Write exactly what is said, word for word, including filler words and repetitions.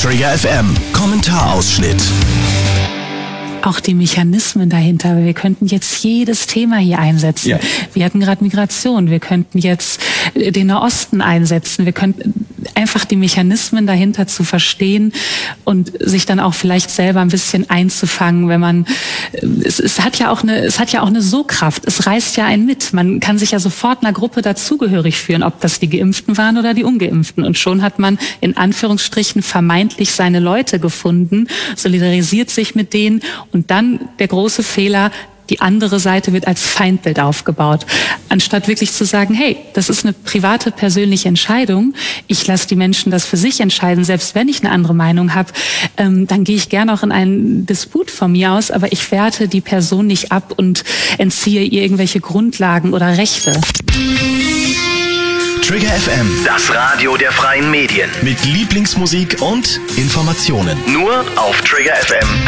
Trigger F M, Kommentarausschnitt. Auch die Mechanismen dahinter. Wir könnten jetzt jedes Thema hier einsetzen. Ja. Wir hatten gerade Migration. Wir könnten jetzt den Nahosten einsetzen. Wir könnten einfach die Mechanismen dahinter zu verstehen und sich dann auch vielleicht selber ein bisschen einzufangen, wenn man, es, es hat ja auch eine, es hat ja auch eine So-Kraft. Es reißt ja einen mit. Man kann sich ja sofort einer Gruppe dazugehörig fühlen, ob das die Geimpften waren oder die Ungeimpften. Und schon hat man in Anführungsstrichen vermeintlich seine Leute gefunden, solidarisiert sich mit denen. Und dann der große Fehler, die andere Seite wird als Feindbild aufgebaut. Anstatt wirklich zu sagen, hey, das ist eine private, persönliche Entscheidung, ich lasse die Menschen das für sich entscheiden, selbst wenn ich eine andere Meinung habe, ähm, dann gehe ich gerne auch in einen Disput von mir aus, aber ich werte die Person nicht ab und entziehe ihr irgendwelche Grundlagen oder Rechte. Trigger F M, das Radio der freien Medien. Mit Lieblingsmusik und Informationen. Nur auf Trigger F M.